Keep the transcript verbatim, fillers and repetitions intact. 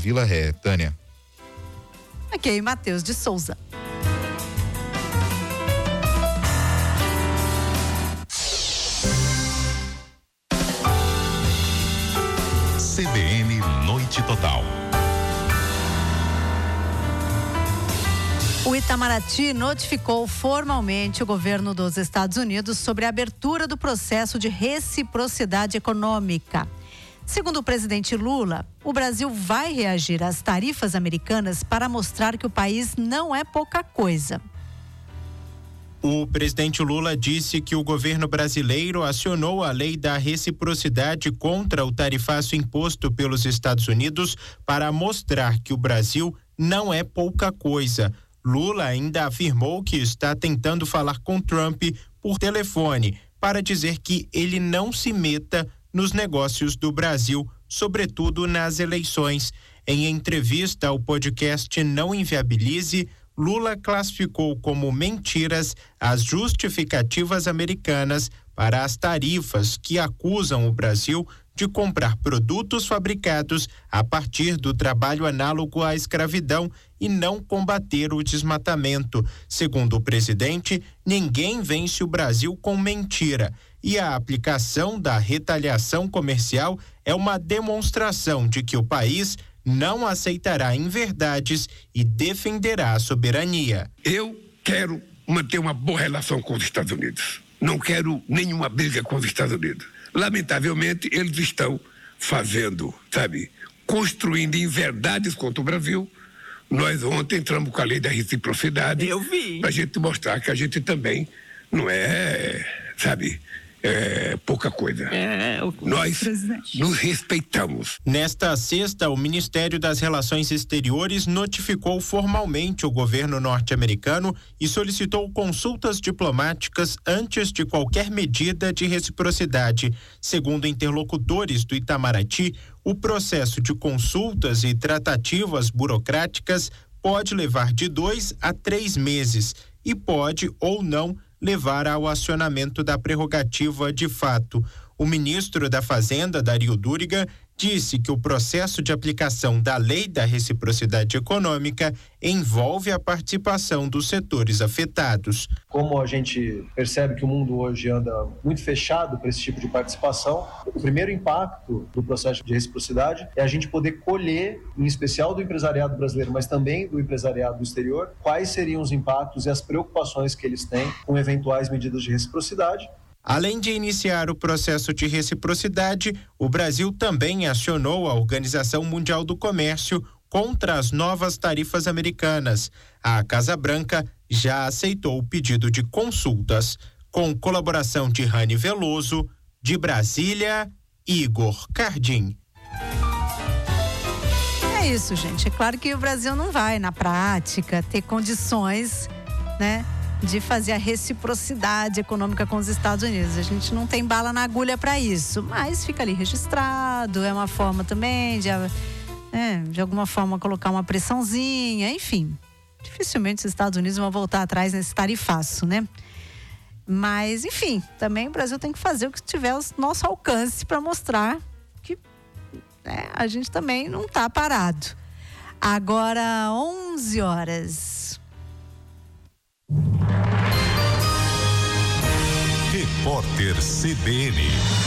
Vila Ré. Tânia. Ok, Matheus de Souza. C B N Noite Total. O Itamaraty notificou formalmente o governo dos Estados Unidos sobre a abertura do processo de reciprocidade econômica. Segundo o presidente Lula, o Brasil vai reagir às tarifas americanas para mostrar que o país não é pouca coisa. O presidente Lula disse que o governo brasileiro acionou a lei da reciprocidade contra o tarifaço imposto pelos Estados Unidos para mostrar que o Brasil não é pouca coisa. Lula ainda afirmou que está tentando falar com Trump por telefone para dizer que ele não se meta nos negócios do Brasil, sobretudo nas eleições. Em entrevista ao podcast Não Inviabilize, Lula classificou como mentiras as justificativas americanas para as tarifas que acusam o Brasil de comprar produtos fabricados a partir do trabalho análogo à escravidão e não combater o desmatamento. Segundo o presidente, ninguém vence o Brasil com mentira, e a aplicação da retaliação comercial é uma demonstração de que o país não aceitará inverdades e defenderá a soberania. Eu quero manter uma boa relação com os Estados Unidos. Não quero nenhuma briga com os Estados Unidos. Lamentavelmente, eles estão fazendo, sabe, construindo inverdades contra o Brasil. Nós ontem entramos com a lei da reciprocidade. Eu vi. Para a gente mostrar que a gente também não é, sabe, é pouca coisa. É, o, Nós presidente. nos respeitamos. Nesta sexta, o Ministério das Relações Exteriores notificou formalmente o governo norte-americano e solicitou consultas diplomáticas antes de qualquer medida de reciprocidade. Segundo interlocutores do Itamaraty, o processo de consultas e tratativas burocráticas pode levar de dois a três meses e pode ou não levar ao acionamento da prerrogativa de fato. O ministro da Fazenda, Dario Duriga, disse que o processo de aplicação da lei da reciprocidade econômica envolve a participação dos setores afetados. Como a gente percebe que o mundo hoje anda muito fechado para esse tipo de participação, o primeiro impacto do processo de reciprocidade é a gente poder colher, em especial do empresariado brasileiro, mas também do empresariado do exterior, quais seriam os impactos e as preocupações que eles têm com eventuais medidas de reciprocidade. Além de iniciar o processo de reciprocidade, o Brasil também acionou a Organização Mundial do Comércio contra as novas tarifas americanas. A Casa Branca já aceitou o pedido de consultas. Com colaboração de Rani Veloso, de Brasília, Igor Cardim. É isso, gente. É claro que o Brasil não vai, na prática, ter condições, né, de fazer a reciprocidade econômica com os Estados Unidos. A gente não tem bala na agulha para isso, mas fica ali registrado, é uma forma também de, é, de alguma forma colocar uma pressãozinha, enfim. Dificilmente os Estados Unidos vão voltar atrás nesse tarifaço, né? Mas, enfim, também o Brasil tem que fazer o que tiver ao nosso alcance para mostrar que, né, a gente também não está parado. Agora, onze horas. Repórter C B N.